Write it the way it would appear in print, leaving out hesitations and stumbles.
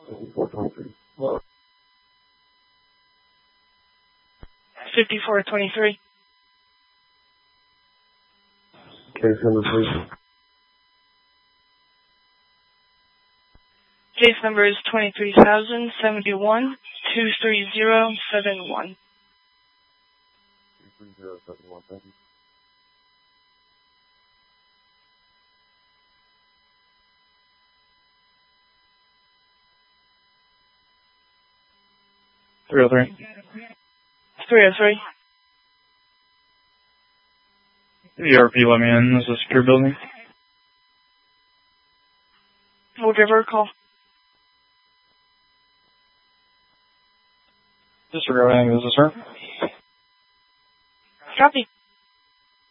5423. 5423. Case number, please. Case number is 23,071 23071. 23071, thank you. .303. 303. ERP, let me in. This is a secure building. We'll give her a call. Disregarding, this is her. Copy.